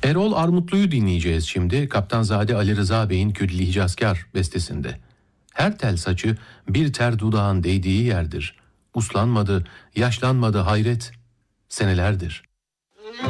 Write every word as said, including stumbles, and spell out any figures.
Erol Armutlu'yu dinleyeceğiz şimdi. Kaptanzade Ali Rıza Bey'in Külli Hicazkar bestesinde. Her tel saçı bir ter dudağın değdiği yerdir. Uslanmadı, yaşlanmadı hayret senelerdir.